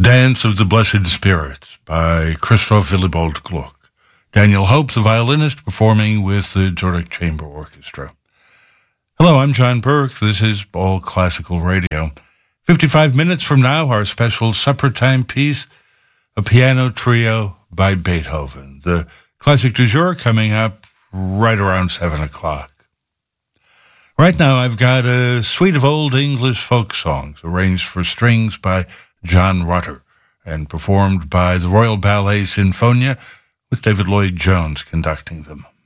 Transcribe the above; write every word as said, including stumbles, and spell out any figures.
Dance of the Blessed Spirits by Christoph Willibald Gluck. Daniel Hope, the violinist, performing with the Zurich Chamber Orchestra. Hello, I'm John Burke. This is All Classical Radio. fifty-five minutes from now, our special supper time piece, a piano trio by Beethoven. The classic du jour coming up right around seven o'clock. Right now, I've got a suite of old English folk songs arranged for strings by John Rutter and performed by the Royal Ballet Sinfonia with David Lloyd Jones conducting them.